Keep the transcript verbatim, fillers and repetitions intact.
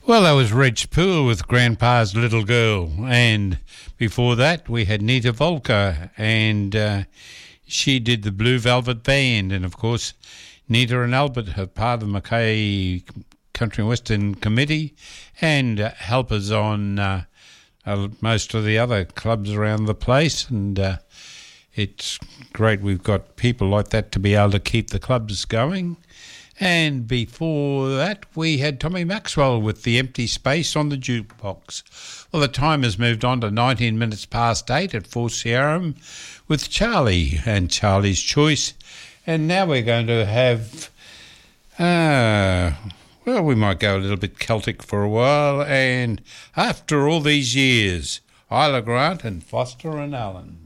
Well, that was Reg Poole with Grandpa's Little Girl, and before that we had Nita Volker, and uh, she did the Blue Velvet Band, and of course Nita and Albert are part of the Mackay Country and Western Committee and uh, helpers on uh, uh, most of the other clubs around the place, and uh, it's great we've got people like that to be able to keep the clubs going. And before that, we had Tommy Maxwell with The Empty Space on the Jukebox. Well, the time has moved on to nineteen minutes past eight at four C R M with Charlie and Charlie's Choice. And now we're going to have, uh, well, we might go a little bit Celtic for a while. And after all these years, Isla Grant and Foster and Allen.